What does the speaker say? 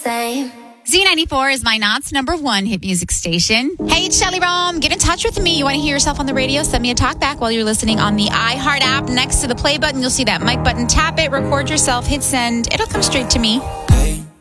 same. Z94 is my Knott's number one hit music station. Hey, it's Shelly Rome. Get in touch with me. You want to hear yourself on the radio? Send me a talk back while you're listening on the iHeart app. Next to the play button, you'll see that mic button. Tap it, record yourself, hit send. It'll come straight to me.